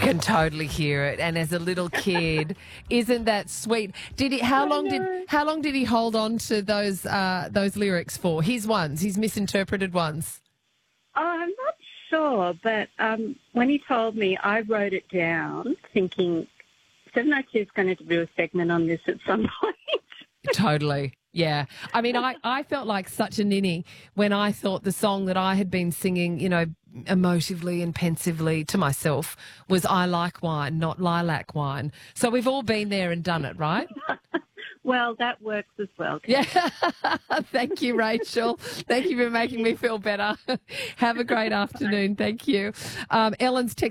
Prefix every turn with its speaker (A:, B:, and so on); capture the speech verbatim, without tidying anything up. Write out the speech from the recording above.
A: can totally hear it. And as a little kid, isn't that sweet? Did he? How
B: I
A: long did?
B: know.
A: How long did he hold on to those uh, those lyrics for? His ones, his misinterpreted ones.
B: Oh, I'm not sure, but um, when he told me, I wrote it down thinking seven oh two is going to do a segment on this at some point.
A: Totally. Yeah. I mean, I, I felt like such a ninny when I thought the song that I had been singing, you know, emotively and pensively to myself was I Like Wine, not Lilac Wine. So we've all been there and done it, right?
B: Well, that works as well.
A: Yeah. Thank you, Rachel. Thank you for making me feel better. Have a great afternoon. Thank you. Um, Ellen's text